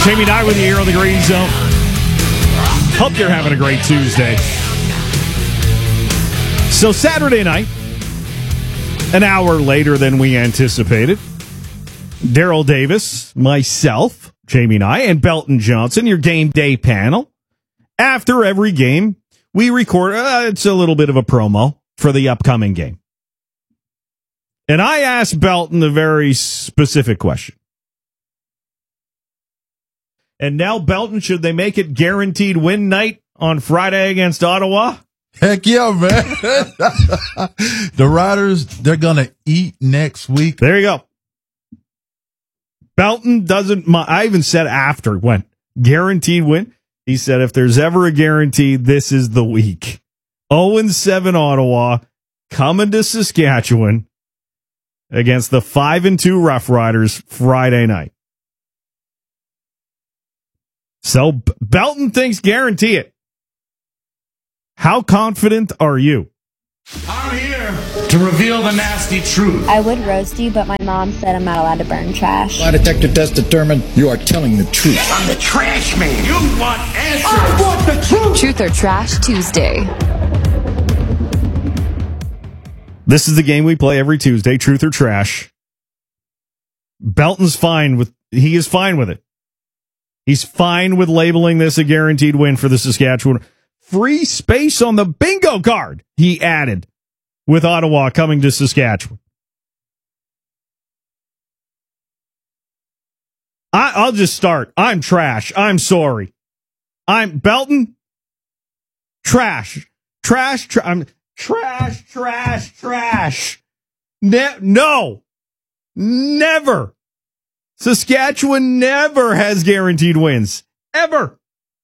Jamie Nye with you here on the Green Zone. Hope you're having a great Tuesday. So Saturday night, an hour later than we anticipated, Daryl Davis, myself, Jamie Nye, and Belton Johnson, your game day panel. After every game, we record, it's a little bit of a promo for the upcoming game. And I asked Belton a very specific question. And now, Belton, should they make it guaranteed win night on Friday against Ottawa? Heck yeah, man. The Riders, they're going to eat next week. There you go. Belton doesn't mind. I even said after when guaranteed win. He said if there's ever a guarantee, this is the week. 0-7 Ottawa coming to Saskatchewan against the 5-2 Rough Riders Friday night. So Belton thinks guarantee it. How confident are you? I'm here to reveal the nasty truth. I would roast you, but my mom said I'm not allowed to burn trash. Lie detector test determined you are telling the truth. I'm the trash man. You want answers. I want the truth. Truth or Trash Tuesday. This is the game we play every Tuesday, Truth or Trash. Belton's fine with it. He's fine with labeling this a guaranteed win for the Saskatchewan. Free space on the bingo card, he added, with Ottawa coming to Saskatchewan. I'll just start. I'm trash. I'm sorry. I'm Belton. Trash. I'm trash. No. Never. Saskatchewan never has guaranteed wins. Ever.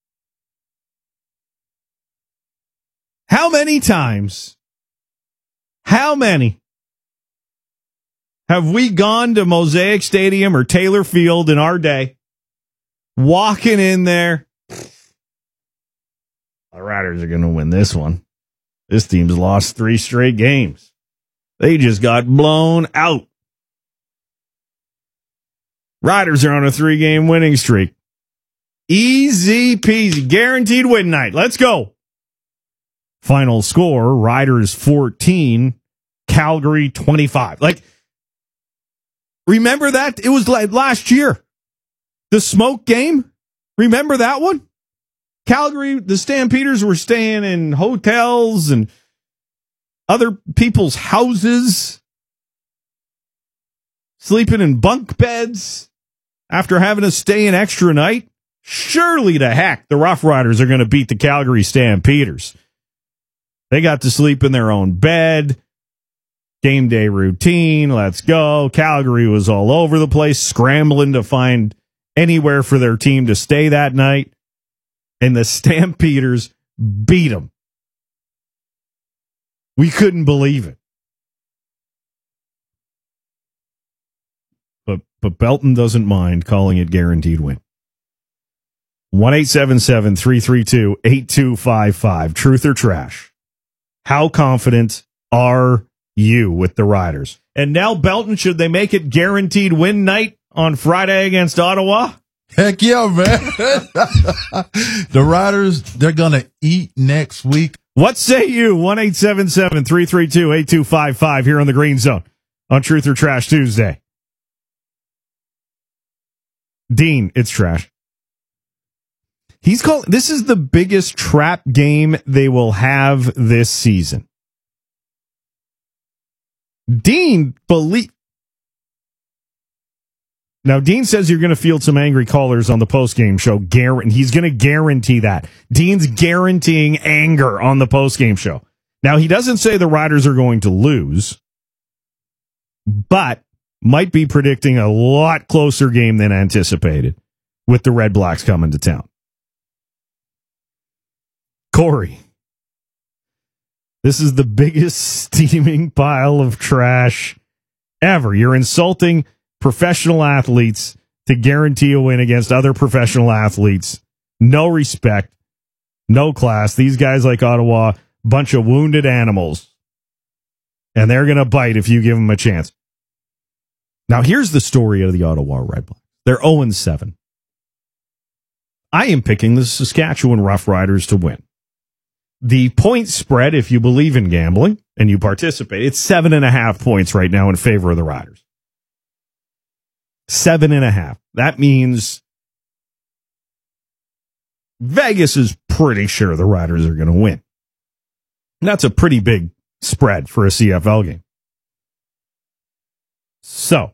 How many times? How many have we gone to Mosaic Stadium or Taylor Field in our day, walking in there? The Riders are going to win this one. This team's lost 3 straight games. They just got blown out. Riders are on a 3-game winning streak. Easy peasy. Guaranteed win night. Let's go. Final score, Riders 14, Calgary 25. Remember that? It was like last year. The smoke game. Remember that one? Calgary, the Stampeders were staying in hotels and other people's houses, sleeping in bunk beds after having to stay an extra night. Surely to heck, the Rough Riders are going to beat the Calgary Stampeders. They got to sleep in their own bed. Game day routine. Let's go. Calgary was all over the place, scrambling to find anywhere for their team to stay that night. And the Stampeders beat them. We couldn't believe it. But Belton doesn't mind calling it guaranteed win. 1-877-332-8255. Truth or Trash. How confident are you with the Riders? And now, Belton, should they make it guaranteed win night on Friday against Ottawa? Heck yeah, man. The Riders, they're going to eat next week. What say you? 1-877-332-8255 here on the Green Zone on Truth or Trash Tuesday. Dean, it's trash. This is the biggest trap game they will have this season. Dean Now, Dean says you're going to field some angry callers on the postgame show. He's going to guarantee that. Dean's guaranteeing anger on the postgame show. Now, he doesn't say the Riders are going to lose, but might be predicting a lot closer game than anticipated with the Red Blacks coming to town. Corey, this is the biggest steaming pile of trash ever. You're insulting professional athletes to guarantee a win against other professional athletes. No respect, no class. These guys like Ottawa, bunch of wounded animals. And they're going to bite if you give them a chance. Now, here's the story of the Ottawa Red Blacks. They're 0-7. I am picking the Saskatchewan Roughriders to win. The point spread, if you believe in gambling and you participate, it's 7.5 points right now in favor of the Riders. 7.5. That means Vegas is pretty sure the Riders are going to win. And that's a pretty big spread for a CFL game. So,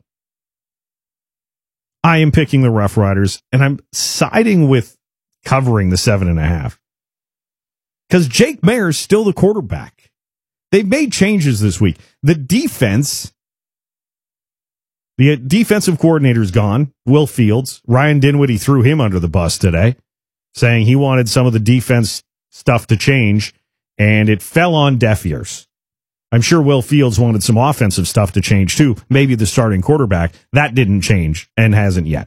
I am picking the Roughriders, and I'm siding with covering the 7.5. Because Jake Maier is still the quarterback. They've made changes this week. The defensive coordinator's gone, Will Fields. Ryan Dinwiddie threw him under the bus today, saying he wanted some of the defense stuff to change, and it fell on deaf ears. I'm sure Will Fields wanted some offensive stuff to change too. Maybe the starting quarterback. That didn't change and hasn't yet.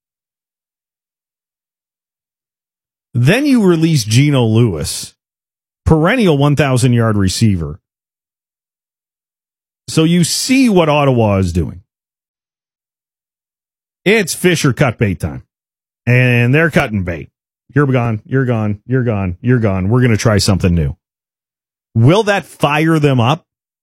Then you release Geno Lewis, perennial 1,000-yard receiver. So you see what Ottawa is doing. It's fish or cut bait time. And they're cutting bait. You're gone, you're gone, you're gone, you're gone. We're going to try something new. Will that fire them up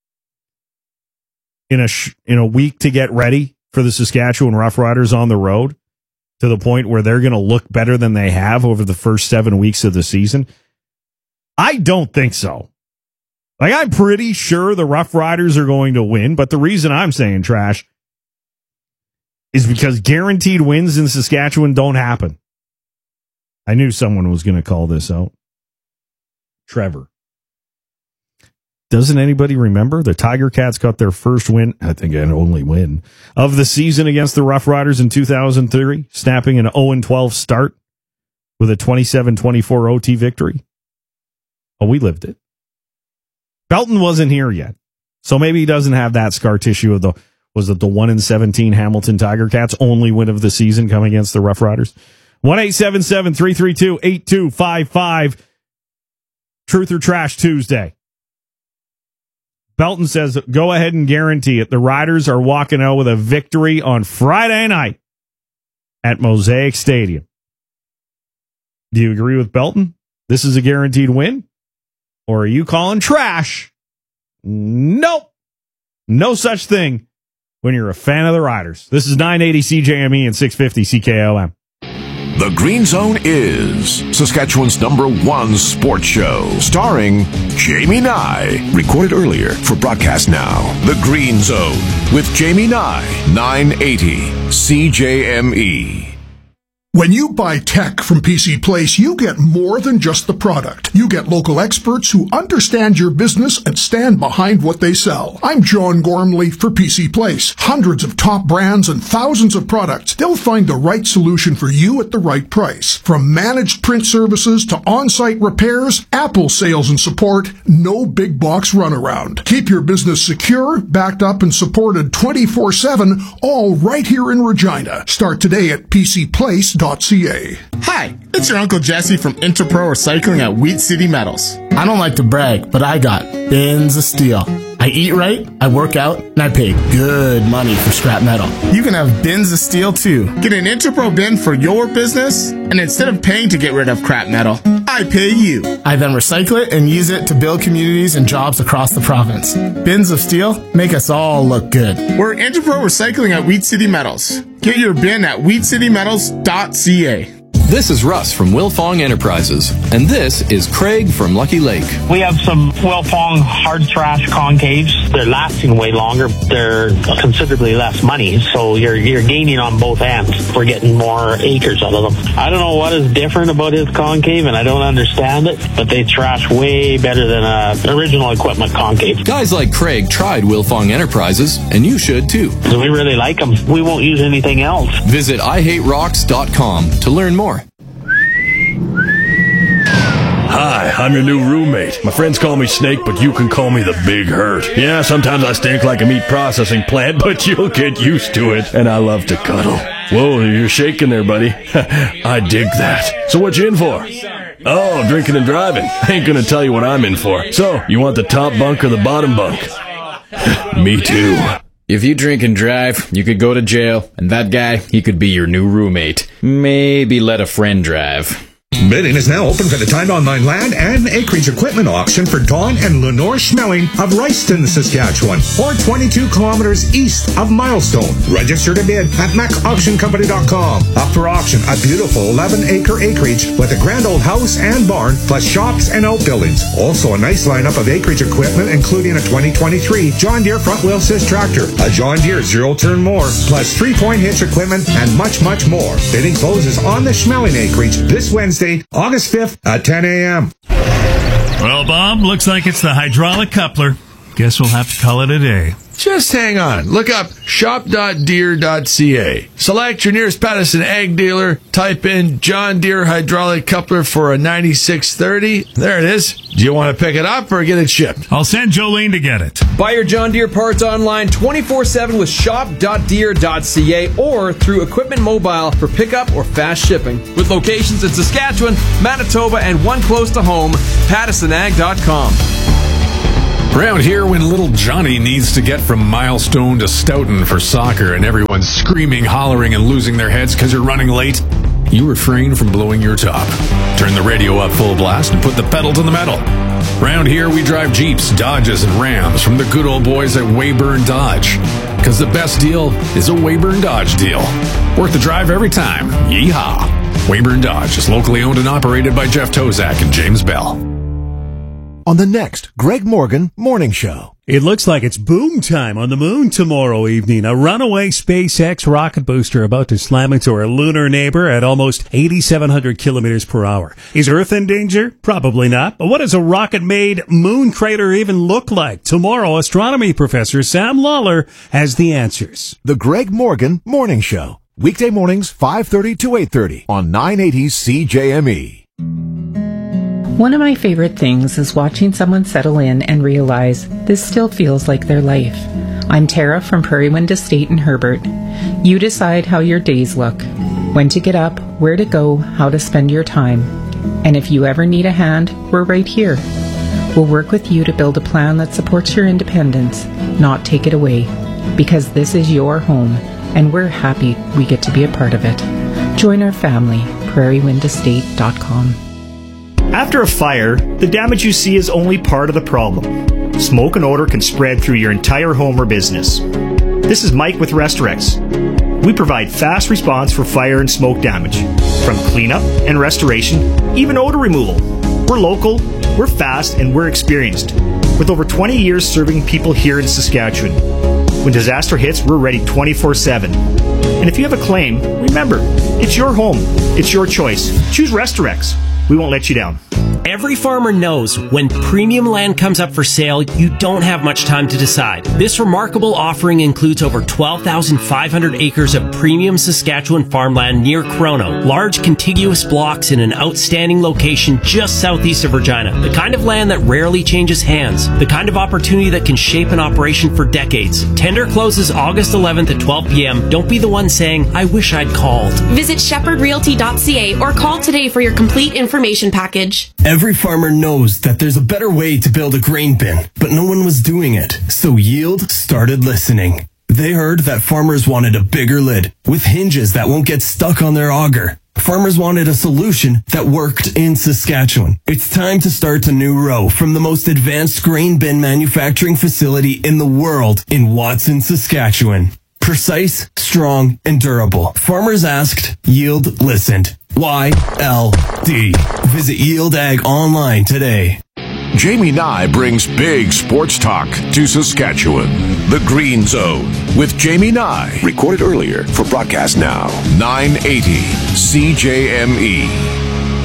in a week to get ready for the Saskatchewan Roughriders on the road to the point where they're going to look better than they have over the first 7 weeks of the season? I don't think so. Like, I'm pretty sure the Roughriders are going to win, but the reason I'm saying trash is because guaranteed wins in Saskatchewan don't happen. I knew someone was going to call this out. Trevor. Doesn't anybody remember? The Tiger Cats got their first win, I think an only win, of the season against the Roughriders in 2003, snapping an 0-12 start with a 27-24 OT victory. Oh, we lived it. Belton wasn't here yet, so maybe he doesn't have that scar tissue of the 1-17 Hamilton Tiger Cats only win of the season coming against the Roughriders. 1-877-332-8255. Truth or Trash Tuesday. Belton says, go ahead and guarantee it. The Riders are walking out with a victory on Friday night at Mosaic Stadium. Do you agree with Belton? This is a guaranteed win? Or are you calling trash? Nope. No such thing when you're a fan of the Riders. This is 980 CJME and 650 CKOM. The Green Zone is Saskatchewan's #1 sports show, starring Jamie Nye. Recorded earlier for broadcast now. The Green Zone with Jamie Nye, 980 CJME. When you buy tech from PC Place, you get more than just the product. You get local experts who understand your business and stand behind what they sell. I'm John Gormley for PC Place. Hundreds of top brands and thousands of products. They'll find the right solution for you at the right price. From managed print services to on-site repairs, Apple sales and support, no big box runaround. Keep your business secure, backed up and supported 24/7, all right here in Regina. Start today at PCPlace.ca. Hi, it's your Uncle Jesse from Interpro Recycling at Wheat City Metals. I don't like to brag, but I got bins of steel. I eat right, I work out, and I pay good money for scrap metal. You can have bins of steel too. Get an Interpro bin for your business, and instead of paying to get rid of crap metal, I pay you. I then recycle it and use it to build communities and jobs across the province. Bins of steel make us all look good. We're Interpro Recycling at Wheat City Metals. Get your bin at wheatcitymetals.ca. This is Russ from Wilfong Enterprises, and this is Craig from Lucky Lake. We have some Wilfong hard trash concaves. They're lasting way longer. They're considerably less money, so you're gaining on both ends. We're getting more acres out of them. I don't know what is different about his concave, and I don't understand it, but they trash way better than original equipment concave. Guys like Craig tried Wilfong Enterprises, and you should too. So we really like them. We won't use anything else. Visit IHateRocks.com to learn more. Hi, I'm your new roommate. My friends call me Snake, but you can call me the Big Hurt. Yeah, sometimes I stink like a meat processing plant, but you'll get used to it. And I love to cuddle. Whoa, you're shaking there, buddy. I dig that. So what you in for? Oh, drinking and driving. I ain't gonna tell you what I'm in for. So, you want the top bunk or the bottom bunk? Me too. If you drink and drive, you could go to jail, and that guy, he could be your new roommate. Maybe let a friend drive. Bidding is now open for the timed online land and acreage equipment auction for Don and Lenore Schmeling of Royston, Saskatchewan, or 22 kilometers east of Milestone. Register to bid at macauctioncompany.com. Up for auction, a beautiful 11-acre acreage with a grand old house and barn, plus shops and outbuildings. Also a nice lineup of acreage equipment, including a 2023 John Deere front-wheel assist tractor, a John Deere zero-turn mower, plus 3-point hitch equipment, and much, much more. Bidding closes on the Schmeling acreage this Wednesday, August 5th at 10 a.m. Well, Bob, looks like it's the hydraulic coupler. Guess we'll have to call it a day. Just hang on. Look up shop.deere.ca. Select your nearest Patterson Ag dealer. Type in John Deere hydraulic coupler for a 9630. There it is. Do you want to pick it up or get it shipped? I'll send Jolene to get it. Buy your John Deere parts online 24/7 with shop.deere.ca or through Equipment Mobile for pickup or fast shipping. With locations in Saskatchewan, Manitoba, and one close to home, PattersonAg.com. Around here, when little Johnny needs to get from Milestone to Stoughton for soccer and everyone's screaming, hollering, and losing their heads because you're running late, you refrain from blowing your top. Turn the radio up full blast and put the pedal to the metal. Around here, we drive Jeeps, Dodges, and Rams from the good old boys at Weyburn Dodge. Because the best deal is a Weyburn Dodge deal. Worth the drive every time. Yeehaw! Weyburn Dodge is locally owned and operated by Jeff Tozak and James Bell. On the next Greg Morgan Morning Show. It looks like it's boom time on the moon tomorrow evening. A runaway SpaceX rocket booster about to slam into our lunar neighbor at almost 8,700 kilometers per hour. Is Earth in danger? Probably not. But what does a rocket-made moon crater even look like? Tomorrow, astronomy professor Sam Lawler has the answers. The Greg Morgan Morning Show. Weekday mornings, 5:30 to 8:30 on 980 CJME. One of my favorite things is watching someone settle in and realize this still feels like their life. I'm Tara from Prairie Wind Estate in Herbert. You decide how your days look, when to get up, where to go, how to spend your time. And if you ever need a hand, we're right here. We'll work with you to build a plan that supports your independence, not take it away. Because this is your home, and we're happy we get to be a part of it. Join our family, prairiewindestate.com. After a fire, the damage you see is only part of the problem. Smoke and odor can spread through your entire home or business. This is Mike with Restorex. We provide fast response for fire and smoke damage, from cleanup and restoration, even odor removal. We're local, we're fast, and we're experienced, with over 20 years serving people here in Saskatchewan. When disaster hits, we're ready 24/7. And if you have a claim, remember, it's your home, it's your choice. Choose Restorex. We won't let you down. Every farmer knows when premium land comes up for sale, you don't have much time to decide. This remarkable offering includes over 12,500 acres of premium Saskatchewan farmland near Crono. Large contiguous blocks in an outstanding location just southeast of Regina. The kind of land that rarely changes hands. The kind of opportunity that can shape an operation for decades. Tender closes August 11th at 12 p.m. Don't be the one saying, I wish I'd called. Visit shepherdrealty.ca or call today for your complete information package. Every farmer knows that there's a better way to build a grain bin, but no one was doing it. So Yield started listening. They heard that farmers wanted a bigger lid with hinges that won't get stuck on their auger. Farmers wanted a solution that worked in Saskatchewan. It's time to start a new row from the most advanced grain bin manufacturing facility in the world in Watson, Saskatchewan. Precise, strong, and durable. Farmers asked, Yield listened. YLD. Visit Yield Ag online today. Jamie Nye brings big sports talk to Saskatchewan. The Green Zone with Jamie Nye. Recorded earlier for broadcast now. 980 CJME.